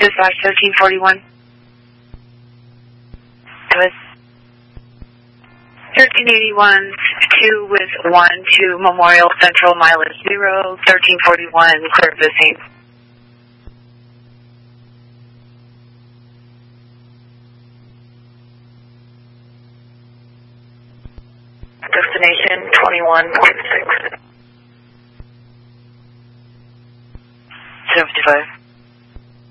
Dispatch 1341. It was 1381 2 with 1 to Memorial Central, mileage 0, 1341, clear of the scene. Destination 21.6. 75.